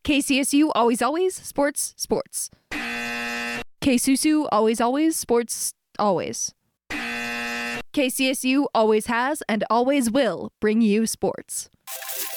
KCSU always, sports. KSUSU always, sports, always. KCSU always has and always will bring you sports.